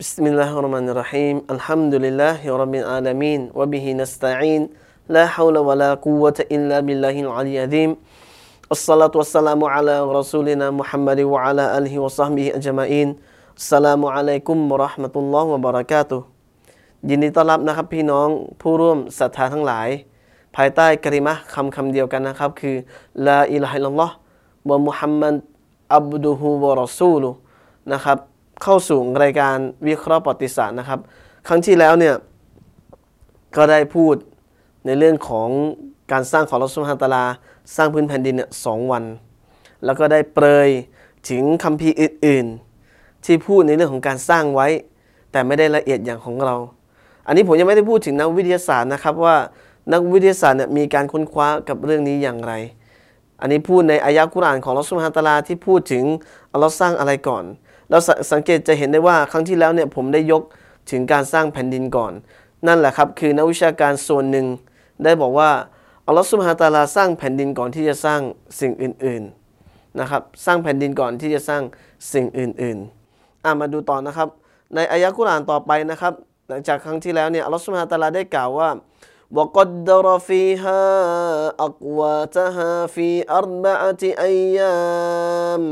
بسم الله الرحمن الرحيم الحمد لله رب العالمين وبه نستعين لا حول ولا قوة إلا بالله العلي العظيم الصلاة والسلام على رسولنا محمد وعلى آله وصحبه أجمعين السلام عليكم ورحمة الله وبركاته ยินดีต้อนรับนะครับพี่น้องผู้ร่วมศรัทธาทั้งหลายภายใต้กะลิมะห์คำเดียวกันนะครับคือลาอิลาฮะอิลลัลลอฮ์วะมุฮัมมัดอับดุฮุวะรอซูลุนะครับเข้าสู่รายการวิเคราะห์ประวัติศาสตร์นะครับครั้งที่แล้วเนี่ยก็ได้พูดในเรื่องของการสร้างของอัลเลาะห์ซุบฮานะฮูวะตะอาลาสร้างพื้นแผ่นดินเนี่ย2 วันแล้วก็ได้เปรยถึงคัมภีร์อื่นๆที่พูดในเรื่องของการสร้างไว้แต่ไม่ได้ละเอียดอย่างของเราอันนี้ผมยังไม่ได้พูดถึงนักวิทยาศาสตร์นะครับว่านักวิทยาศาสตร์เนี่ยมีการค้นคว้ากับเรื่องนี้อย่างไรอันนี้พูดในอายะห์กุรอานของอัลเลาะห์ซุบฮานะฮูวะตะอาลาที่พูดถึงอัลเลาะห์สร้างอะไรก่อนเราสังเกตจะเห็นได้ว่าครั้งที่แล้วเนี่ยผมได้ยกถึงการสร้างแผ่นดินก่อนนั่นแหละครับคือนักวิชาการส่วนหนึ่งได้บอกว่าอัลเลาะห์ซุบฮานะฮูวะตะอาลาสร้างแผ่นดินก่อนที่จะสร้างสิ่งอื่นๆนะครับสร้างแผ่นดินก่อนที่จะสร้างสิ่งอื่นๆมาดูต่อนะครับในอายะห์กุรอานต่อไปนะครับหลังจากครั้งที่แล้วเนี่ยอัลเลาะห์ซุบฮานะฮูวะตะอาลาได้กล่าวว่าวะกัดดะรฟีฮาอักวาตะฮาฟีอัรบะอะติอัยยาม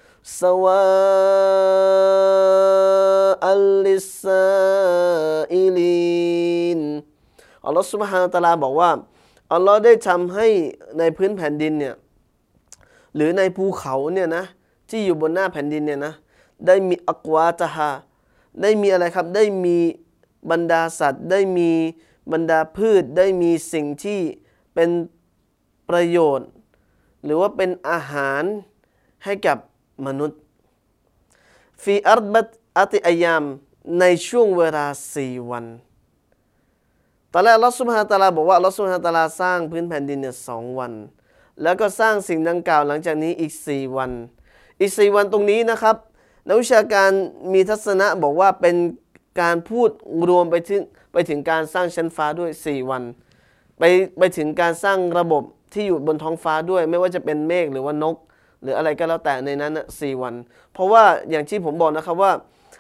سواء للسائلين อัลลอฮฺซุบฮานะฮูวะตะอาลาบอกว่าอัลลอฮ์ได้ทำให้ในพื้นแผ่นดินเนี่ยหรือในภูเขาเนี่ยนะที่อยู่บนหน้าแผ่นดินเนี่ยนะได้มีอักวาตะฮาได้มีอะไรครับได้มีบรรดาสัตว์ได้มีบรรดาพืชได้มีสิ่งที่เป็นประโยชน์หรือว่าเป็นอาหารให้กับมนุษย์ฟีอัรบะอะติอัยยามในช่วงเวลา4 วันตอนแรกอัลเลาะห์ซุบฮานะฮูวะตะอาลาบอกว่าอัลเลาะห์ซุบฮานะฮูวะตะอาลาสร้างพื้นแผ่นดินเนี่ย2 วันแล้วก็สร้างสิ่งดังกล่าวหลังจากนี้อีก4 วันอีก4 วันตรงนี้นะครับนักวิชาการมีทัศนะบอกว่าเป็นการพูดรวมไปถึงการสร้างชั้นฟ้าด้วย4 วันไปถึงการสร้างระบบที่อยู่บนท้องฟ้าด้วยไม่ว่าจะเป็นเมฆหรือว่านกหรืออะไรก็แล้วแต่ในนั้น4 วันเพราะว่าอย่างที่ผมบอกนะครับว่า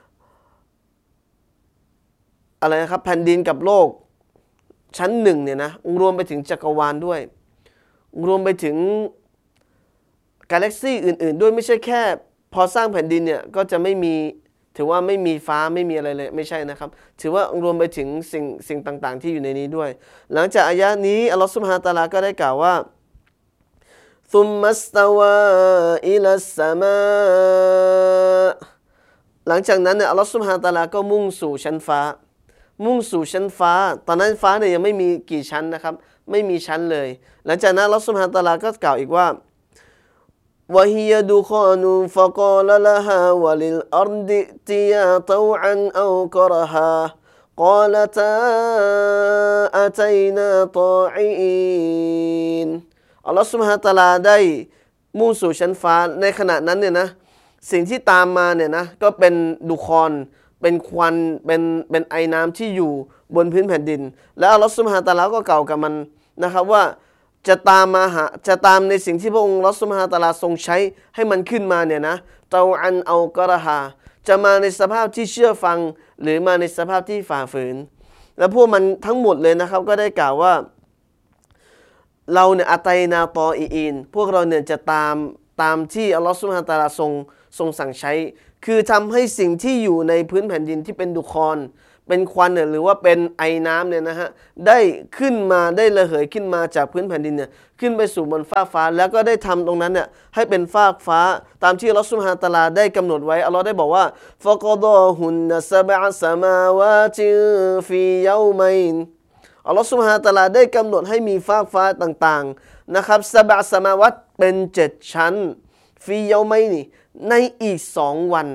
อะไรนะครับแผ่นดินกับโลกชั้น1เนี่ยนะรวมไปถึงจักรวาลด้วยรวมไปถึงกาแล็กซี่อื่นๆด้วยไม่ใช่แค่พอสร้างแผ่นดินเนี่ยก็จะไม่มีถือว่าไม่มีฟ้าไม่มีอะไรเลยไม่ใช่นะครับถือว่ารวมไปถึงสิ่งต่างๆที่อยู่ในนี้ด้วยหลังจากอายะนี้อัลเลาะห์ซุบฮานะฮูวะตะอาลาก็ได้กล่าวว่าثم استوى إلى السماء หลังจากนั้นเนี่ยอัลเลาะห์ซุบฮานะฮูวะตะอาลาก็มุ่งสู่ชั้นฟ้าตอนนั้นฟ้าเนี่ยยังไม่มีกี่ชั้นนะครับไม่มีชั้นเลยหลังจากนั้นอัลเลาะห์ซุบฮานะฮูวะตะอาลาก็กล่าวอีกว่าวะฮิยะดุคานุฟะกาลละฮาวะลิลอัรฎิติยาตวอันเอากรฮากาลตาอะตัยนาฏออีนอัลลอฮฺซุบฮานะฮูวะตะอาลาได้มุ่งสู่ชั้นฟ้าในขณะนั้นเนี่ยนะสิ่งที่ตามมาเนี่ยนะก็เป็นดุคอนเป็นควันเป็นไอน้ำที่อยู่บนพื้นแผ่นดินแล้วอัลลอฮฺซุบฮานะฮูวะตะอาลาก็กล่าวกับมันนะครับว่าจะตามในสิ่งที่พระองค์อัลลอฮฺซุบฮานะฮูวะตะอาลาทรงใช้ให้มันขึ้นมาเนี่ยนะเตาอันเอากระฮาจะมาในสภาพที่เชื่อฟังหรือมาในสภาพที่ฝ่าฝืนและพวกมันทั้งหมดเลยนะครับก็ได้กล่าวว่าเราเนี่ยอัตัยนาตออีนพวกเราเนี่ยจะตามที่อัลลอฮฺซุบฮานะฮูวะตะอาลาทรงสั่งใช้คือทำให้สิ่งที่อยู่ในพื้นแผ่นดินที่เป็นดุคอนเป็นควันเนี่ยหรือว่าเป็นไอน้ำเนี่ยนะฮะได้ขึ้นมาได้ระเหยขึ้นมาจากพื้นแผ่นดินเนี่ยขึ้นไปสู่บนฟากฟ้าแล้วก็ได้ทำตรงนั้นเนี่ยให้เป็นฟากฟ้าตามที่อัลลอฮฺซุบฮานะฮูวะตะอาลาได้กำหนดไว้อัลลอฮ์ได้บอกว่าฟะกอฎอฮุนนะซะบะสะมาวาติฟียอมัยนอัลลอฮฺซุบฮานะฮูวะตะอาลาได้กำหนดให้มีฟากฟ้าต่างๆนะครับซะบะสะมาวัตเป็น7 ชั้นฟียอมัยนในอีก2 วัน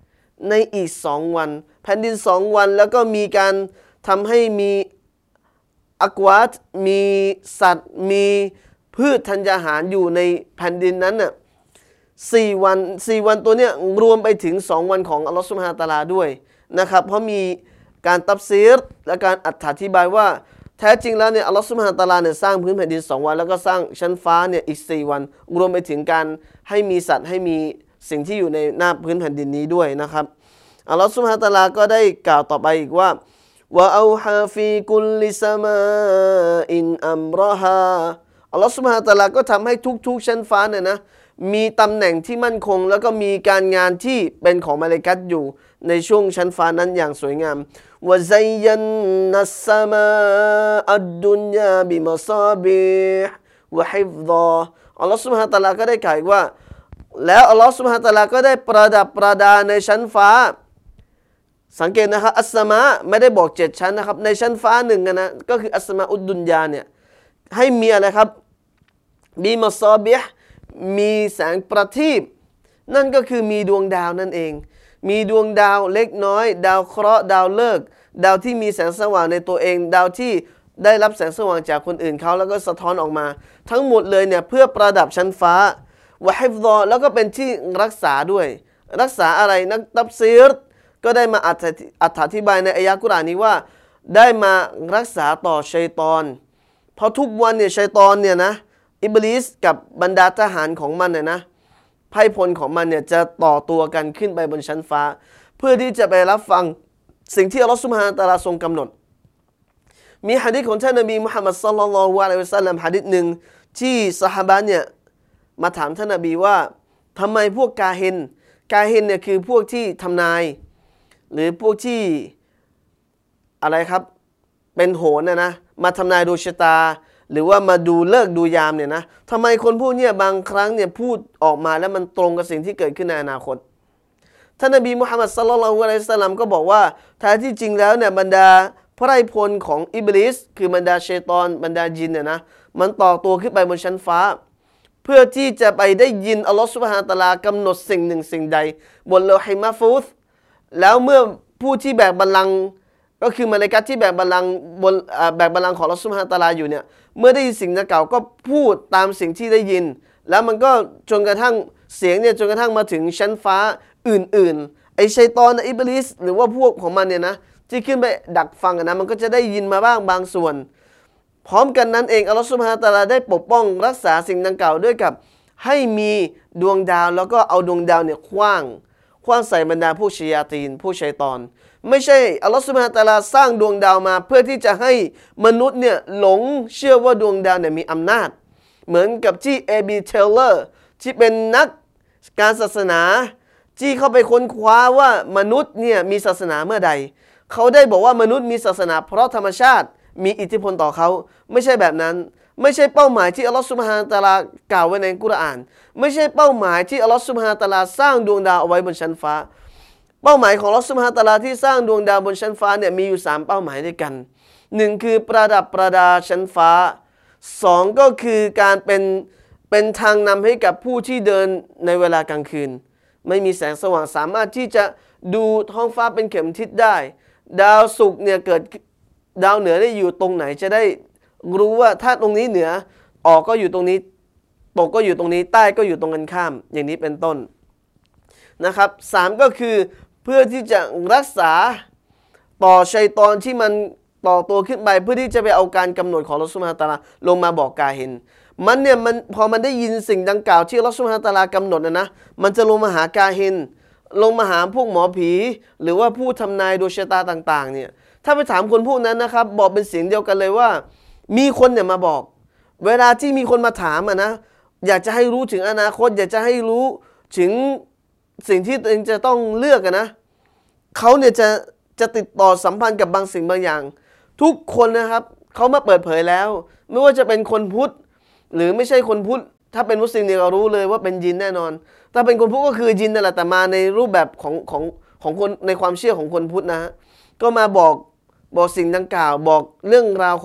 แผ่นดิน2 วันแล้วก็มีการทำให้มีอักวาตมีสัตว์มีพืชธัญญาหารอยู่ในแผ่นดินนั้นน่ะ4 วันตัวเนี้ยรวมไปถึง2 วันของอัลลอฮฺซุบฮานะฮูวะตะอาลาด้วยนะครับเพราะมีการตัฟซีรและการอธิบายว่าแท้จริงแล้วเนี่ยอัลลอฮฺซุบฮานะฮูวะตะอาลาเนี่ยสร้างพื้นแผ่นดิน2 วันแล้วก็สร้างชั้นฟ้าเนี่ยอีก4 วันรวมไปถึงการให้มีสัตว์ให้มีสิ่งที่อยู่ในหน้าพื้นแผ่นดินนี้ด้วยนะครับอัลลอฮฺซุบฮานะฮูวะตะอาลาก็ได้กล่าวต่อไปอีกว่าวะเอาฮาฟีกุลลิสมาอินอัมรอฮาอัลลอฮฺซุบฮานะฮูวะตะอาลาก็ทำให้ทุกชั้นฟ้าเนี่ยนะมีตำแหน่งที่มั่นคงแล้วก็มีการงานที่เป็นของมะลาอิกะฮ์อยู่ในช่วงชั้นฟ้านั้นอย่างสวยงามวะซัยยันนัสสมาอัดดุนยาบิมะซาบิฮ์วะฮิฟฎออัลลอฮฺซุบฮานะฮูวะตะอาลาก็ได้กล่าวอีกว่าแล้วอัลลอฮฺซุบฮานะฮูวะตะอาลาก็ได้ประดับประดาในชั้นฟ้าสังเกตนะครับอัสสมาไม่ได้บอก7ชั้นนะครับในชั้นฟ้าหนึ่งนะก็คืออัสสมาอุดดุนยาเนี่ยให้มีอะไรครับมีมัซอบิฮ์มีแสงประทีปนั่นก็คือมีดวงดาวนั่นเองมีดวงดาวเล็กน้อยดาวเคราะห์ดาวฤกษ์ดาวที่มีแสงสว่างในตัวเองดาวที่ได้รับแสงสว่างจากคนอื่นเขาแล้วก็สะท้อนออกมาทั้งหมดเลยเนี่ยเพื่อประดับชั้นฟ้าวะฮิฟฎอแล้วก็เป็นที่รักษาด้วยรักษาอะไรนักตัฟซีรก็ได้มาอธิบายในอายะห์กุรอานนี้ว่าได้มารักษาต่อชัยฏอนเพราะทุกวันเนี่ยชัยฏอนเนี่ยนะอิบลิสกับบรรดาทหารของมันเนี่ยนะไพร่พลของมันเนี่ยจะต่อตัวกันขึ้นไปบนชั้นฟ้าเพื่อที่จะไปรับฟังสิ่งที่อัลลอฮฺซุบฮานะฮูวะตะอาลาทรงกำหนดมีหะดีษของท่านนบีมุฮัมมัดศ็อลลัลลอฮุอะลัยฮิวะซัลลัมหะดีษหนึ่งที่ซอฮาบะห์เนี่ยมาถามท่านนบีว่าทำไมพวกกาฮินเนี่ยคือพวกที่ทำนายหรือพวกที่อะไรครับเป็นโหรนะมาทำนายดวงชะตาหรือว่ามาดูฤกษ์ดูยามเนี่ยนะทำไมคนพวกนี้บางครั้งเนี่ยพูดออกมาแล้วมันตรงกับสิ่งที่เกิดขึ้นในอนาคตท่านนบีมุฮัมมัดศ็อลลัลลอฮุอะลัยฮิวะซัลลัมก็บอกว่าแท้ที่จริงแล้วเนี่ยบรรดาไพร่พลของอิบลิสคือบรรดาชัยฏอนบรรดาญินเนี่ยนะมันต่อตัวขึ้นไปบนชั้นฟ้าเพื่อที่จะไปได้ยินอัลลอฮฺซุบฮานะฮูวะตะอาลากำหนดสิ่งหนึ่งสิ่งใดบนโลหิมะฟูซแล้วเมื่อผู้ที่แบกบัลลังก์ก็คือมะลาอิกะฮ์ที่แบกบัลลังก์บนแบกบัลลังก์ของอัลลอฮฺซุบฮานะฮูวะตะอาลาอยู่เนี่ยเมื่อได้ยินสิ่งดังกล่าวก็พูดตามสิ่งที่ได้ยินแล้วมันก็จนกระทั่งเสียงเนี่ยจนกระทั่งมาถึงชั้นฟ้าอื่นๆไอ้ชัยฏอนอิบลิสหรือว่าพวกของมันเนี่ยนะที่ขึ้นไปดักฟังนะมันก็จะได้ยินมาบ้างบางส่วนพร้อมกันนั้นเองอัลลอฮฺซุบฮานะฮูวะตะอาลาได้ปกป้องรักษาสิ่งดังกล่าวด้วยกับให้มีดวงดาวแล้วก็เอาดวงดาวเนี่ยคว้างใส่บรรดาผู้ชัยาตีนผู้ชัยฏอนไม่ใช่อัลลอฮฺซุบฮานะฮูวะตะอาลาสร้างดวงดาวมาเพื่อที่จะให้มนุษย์เนี่ยหลงเชื่อว่าดวงดาวเนี่ยมีอำนาจเหมือนกับที่A.B. Taylorที่เป็นนักการศาสนาที่เข้าไปค้นคว้าว่ามนุษย์เนี่ยมีศาสนาเมื่อใดเขาได้บอกว่ามนุษย์มีศาสนาเพราะธรรมชาติมีอิทธิพลต่อเขาไม่ใช่แบบนั้นไม่ใช่เป้าหมายที่อัลลอฮฺซุบฮานะฮูวะตะอาลากล่าวไว้ในกุรอานไม่ใช่เป้าหมายที่อัลลอฮฺซุบฮานะฮูวะตะอาลาสร้างดวงดาวเอาไว้บนชั้นฟ้าเป้าหมายของอัลลอฮฺซุบฮานะฮูวะตะอาลาที่สร้างดวงดาวบนชั้นฟ้าเนี่ยมีอยู่3เป้าหมายด้วยกัน1คือประดับประดาชั้นฟ้า2ก็คือการเป็นทางนำให้กับผู้ที่เดินในเวลากลางคืนไม่มีแสงสว่างสามารถที่จะดูท้องฟ้าเป็นเข็มทิศได้ดาวศุกร์เนี่ยเกิดดาวเหนือได้อยู่ตรงไหนจะได้รู้ว่าถ้าตรงนี้เหนือออกก็อยู่ตรงนี้ตกก็อยู่ตรงนี้ใต้ก็อยู่ตรงกันข้ามอย่างนี้เป็นต้นนะครับ3ก็คือเพื่อที่จะรักษาต่อชัยฏอนที่มันต่อตัวขึ้นไปเพื่อที่จะไปเอาการกำหนดของอัลเลาะห์ซุบฮานะฮูวะตะอาลาลงมาบอกกาฮินมันพอมันได้ยินสิ่งดังกล่าวที่อัลเลาะห์ซุบฮานะฮูวะตะอาลากำหนดนะมันจะลงมาหากาฮินลงมาหาพวกหมอผีหรือว่าผู้ทำนายดวงชะตาต่างๆเนี่ยถ้าไปถามคนพวกนั้นนะครับบอกเป็นเสียงเดียวกันเลยว่ามีคนเนี่ยมาบอกเวลาที่มีคนมาถามนะอยากจะให้รู้ถึงอนาคตอยากจะให้รู้ถึงสิ่งที่ตัวเองจะต้องเลือกนะเขาเนี่ยจะติดต่อสัมพันธ์กับบางสิ่งบางอย่างทุกคนนะครับเขามาเปิดเผยแล้วไม่ว่าจะเป็นคนพุทธหรือไม่ใช่คนพุทธถ้าเป็นมุสลิมเนี่ยเรารู้เลยว่าเป็นยินแน่นอนถ้าเป็นคนพุทธก็คือยินนั่นแหละแต่มาในรูปแบบของคนในความเชื่อของคนพุทธนะฮะก็มาบอกสิ่งดังกล่าวบอกเรื่องราว